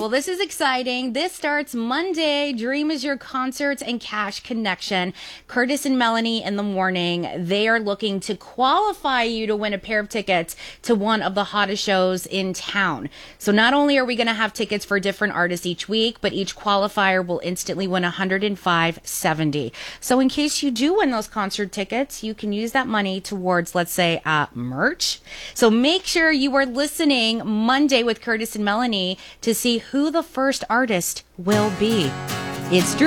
Well, this is exciting. This starts Monday. Dream is your concerts and cash connection. Curtis and Melanie in the morning. They are looking to qualify you to win a pair of tickets to one of the hottest shows in town. So not only are we going to have tickets for different artists each week, but each qualifier will instantly win $105.70. So in case you do win those concert tickets, you can use that money towards, let's say, merch. So make sure you are listening Monday with Curtis and Melanie to see who the first artist will be. It's Drew.